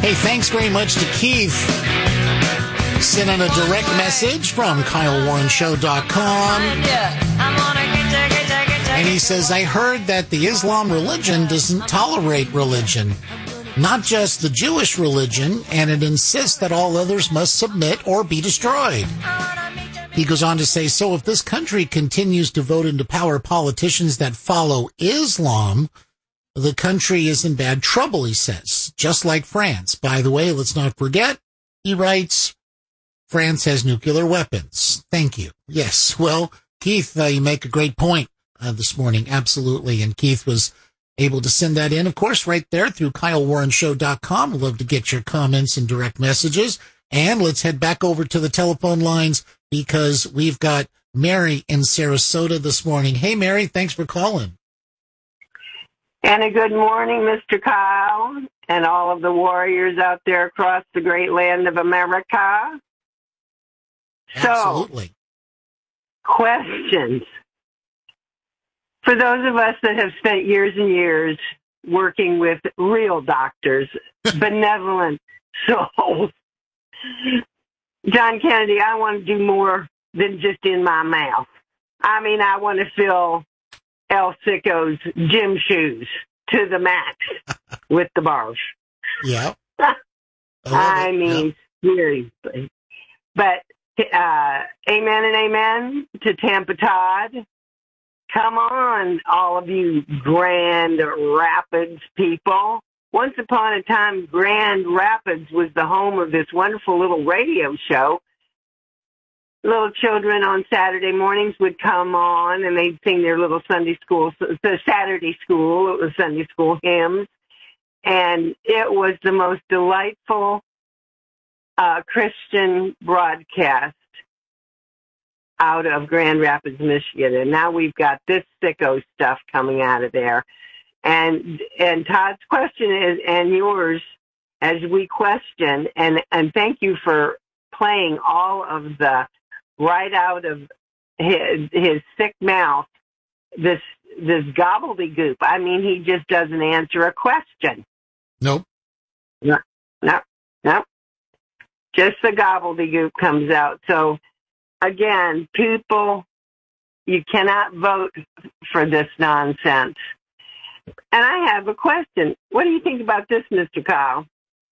Hey, thanks very much to Keith. Sent in a direct message from KyleWarrenShow.com. And he says, I heard that the Islam religion doesn't tolerate religion, not just the Jewish religion, and it insists that all others must submit or be destroyed. He goes on to say, so if this country continues to vote into power politicians that follow Islam, the country is in bad trouble, he says, just like France. By the way, let's not forget, he writes, France has nuclear weapons. Thank you. Yes, well, Keith, you make a great point this morning, absolutely, and Keith was able to send that in, of course, right there through KyleWarrenShow.com. We'd love to get your comments and direct messages, and let's head back over to the telephone lines because we've got Mary in Sarasota this morning. Hey, Mary, thanks for calling. And a good morning, Mr. Kyle, and all of the warriors out there across the great land of America. Absolutely. So, questions. For those of us that have spent years and years working with real doctors, benevolent souls, John Kennedy, I want to do more than just in my mouth. I mean, I want to fill El Sicko's gym shoes to the max with the bars. Yeah. I mean, seriously. But amen and amen to Tampa Todd. Come on, all of you Grand Rapids people. Once upon a time, Grand Rapids was the home of this wonderful little radio show. Little children on Saturday mornings would come on and they'd sing their little Sunday school, the Saturday school, it was Sunday school hymns. And it was the most delightful Christian broadcast out of Grand Rapids, Michigan. And now we've got this sicko stuff coming out of there. And Todd's question is, and yours, as we question, and thank you for playing all of the right out of his thick mouth, this gobbledygook. I mean, he just doesn't answer a question. Nope. No. Just the gobbledygook comes out. So, again, people, you cannot vote for this nonsense. And I have a question. What do you think about this, Mr. Kyle?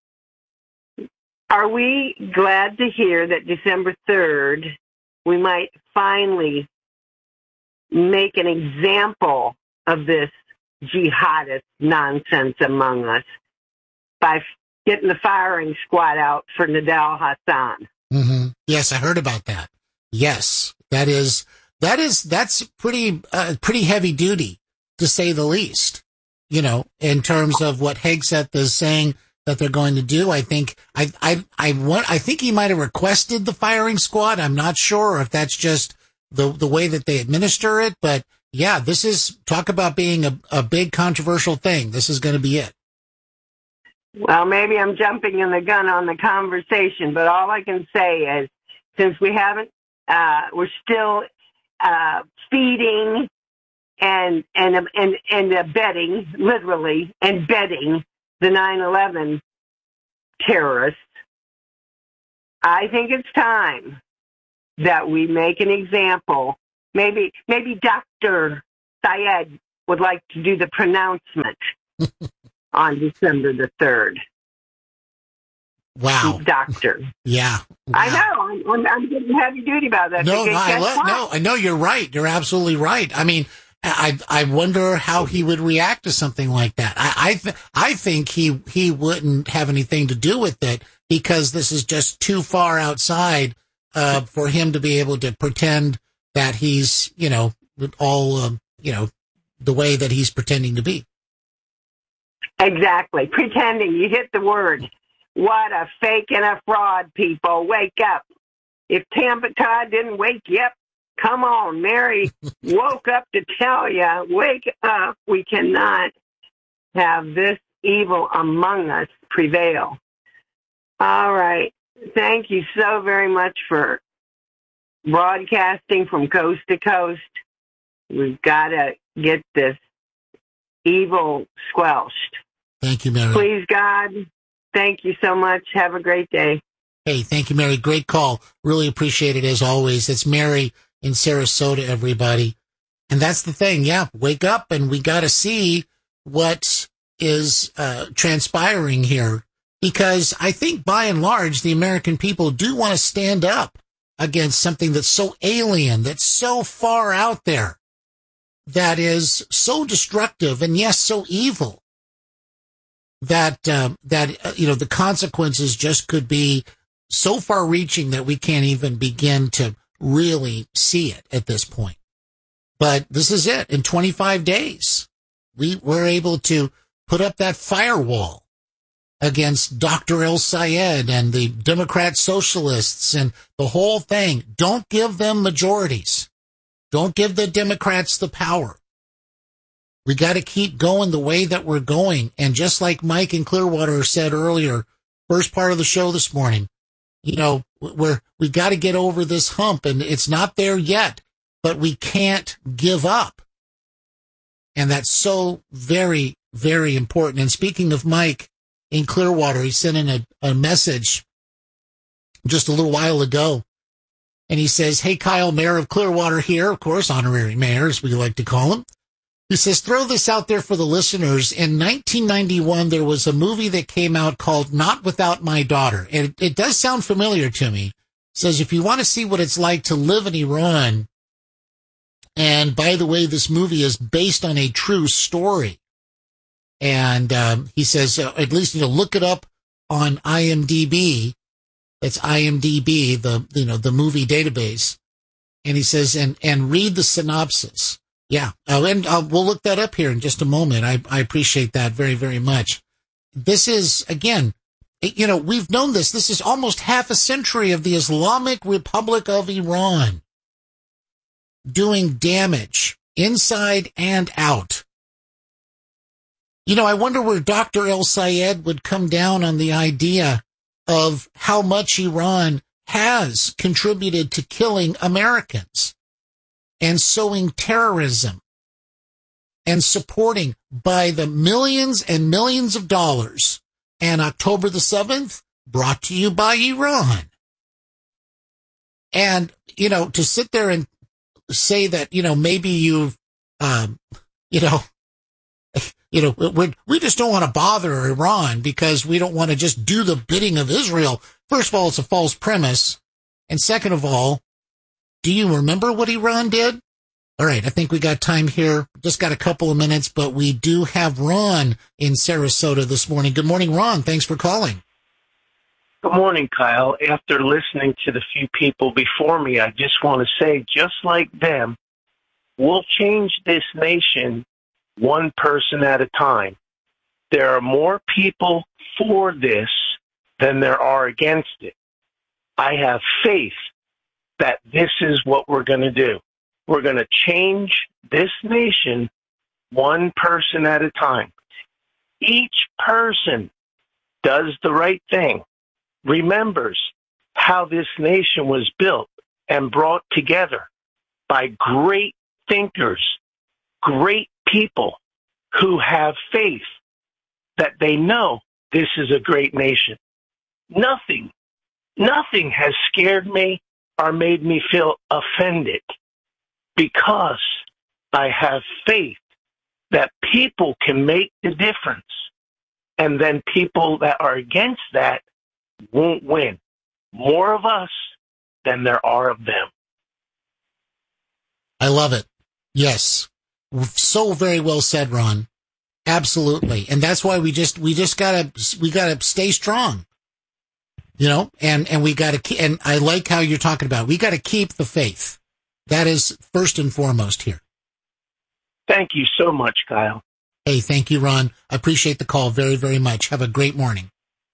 Are we glad to hear that December 3rd, we might finally make an example of this jihadist nonsense among us by getting the firing squad out for Nidal Hassan? Mm-hmm. Yes, I heard about that. Yes, that's pretty heavy duty, to say the least, you know, in terms of what Hegseth is saying that they're going to do. I think he might have requested the firing squad. I'm not sure if that's just the way that they administer it, but yeah, this is, talk about being a big controversial thing. This is going to be it. Well, maybe I'm jumping in the gun on the conversation, but all I can say is, since we haven't, we're still feeding and abetting, literally, and bedding the 9/11 terrorists, I think it's time that we make an example. Maybe Dr. Syed would like to do the pronouncement on December the 3rd. Wow. Doctor. Yeah. Wow. I know. I'm getting heavy duty about that. I know you're right. You're absolutely right. I mean, I wonder how he would react to something like that. I think he wouldn't have anything to do with it because this is just too far outside for him to be able to pretend that he's, you know, all, you know, the way that he's pretending to be. Exactly. Pretending. You hit the word. What a fake and a fraud, people. Wake up. If Tampa Todd didn't wake you up, come on. Mary woke up to tell you, wake up. We cannot have this evil among us prevail. All right. Thank you so very much for broadcasting from coast to coast. We've got to get this evil squelched. Thank you, Mary. Please, God, Thank you so much. Have a great day. Hey, thank you, Mary. Great call. Really appreciate it as always. It's Mary in Sarasota, everybody. And that's the thing. Yeah, wake up and we got to see what is transpiring here, because I think by and large, the American people do want to stand up against something that's so alien, that's so far out there, that is so destructive and yes, so evil that the consequences just could be so far reaching that we can't even begin to really see it at this point. But this is it. In 25 days, we were able to put up that firewall against Dr. El-Sayed and the Democrat socialists and the whole thing. Don't give them majorities. Don't give the Democrats the power. We got to keep going the way that we're going. And just like Mike in Clearwater said earlier, first part of the show this morning, we got to get over this hump, and it's not there yet, but we can't give up. And that's so very, very important. And speaking of Mike in Clearwater, he sent in a message just a little while ago. And he says, "Hey, Kyle, Mayor of Clearwater here," of course, honorary mayor, as we like to call him. He says, "Throw this out there for the listeners. In 1991, there was a movie that came out called Not Without My Daughter." And it does sound familiar to me. He says, if you want to see what it's like to live in Iran, and by the way, this movie is based on a true story. And he says, at least look it up on IMDb. That's IMDb, the movie database. And he says, and read the synopsis. Yeah, and we'll look that up here in just a moment. I appreciate that very, very much. This is, again, we've known this. This is almost half a century of the Islamic Republic of Iran doing damage inside and out. I wonder where Dr. El-Sayed would come down on the idea of how much Iran has contributed to killing Americans and sowing terrorism and supporting by the millions and millions of dollars. And October the 7th, brought to you by Iran. And, to sit there and say that, maybe you've, we just don't want to bother Iran because we don't want to just do the bidding of Israel. First of all, it's a false premise. And second of all, do you remember what Iran did? All right, I think we got time here. Just got a couple of minutes, but we do have Ron in Sarasota this morning. Good morning, Ron. Thanks for calling. Good morning, Kyle. After listening to the few people before me, I just want to say, just like them, we'll change this nation one person at a time. There are more people for this than there are against it. I have faith that this is what we're going to do. We're going to change this nation one person at a time. Each person does the right thing, remembers how this nation was built and brought together by great thinkers, great people who have faith that they know this is a great nation. Nothing has scared me or made me feel offended because I have faith that people can make the difference, and then people that are against that won't win. More of us than there are of them. I love it. Yes. So very well said, Ron. Absolutely. And that's why we gotta stay strong, and we gotta keep, and I like how you're talking about, we gotta keep the faith. That is first and foremost here. Thank you so much, Kyle. Hey, thank you, Ron. I appreciate the call very, very much. Have a great morning.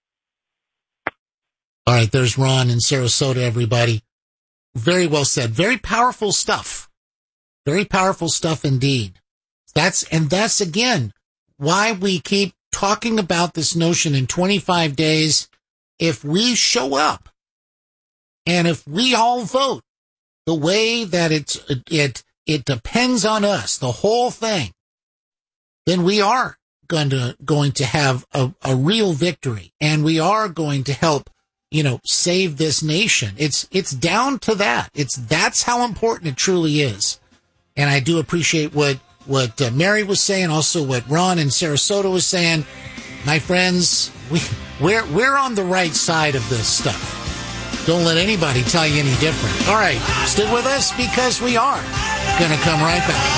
All right. There's Ron in Sarasota, everybody. Very well said. Very powerful stuff. Very powerful stuff indeed. That's again, why we keep talking about this notion in 25 days. If we show up and if we all vote the way that it depends on us, the whole thing, then we are going to have a real victory, and we are going to help, save this nation. It's down to that. That's how important it truly is. And I do appreciate what Mary was saying, also what Ron in Sarasota was saying. My friends, we're on the right side of this stuff. Don't let anybody tell you any different. All right, stick with us because we are going to come right back.